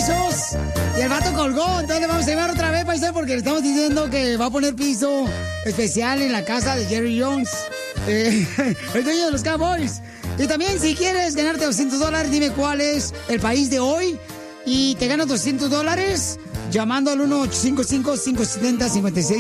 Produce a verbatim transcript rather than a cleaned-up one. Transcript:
pisos. Y el vato colgó. Entonces le vamos a llevar otra vez, paisano, porque le estamos diciendo que va a poner piso especial en la casa de Jerry Jones, eh, el dueño de los Cowboys. Y también, si quieres ganarte doscientos dólares, dime cuál es el país de hoy. Y te ganas doscientos dólares llamando al uno ocho cinco cinco, cinco siete cero, cinco seis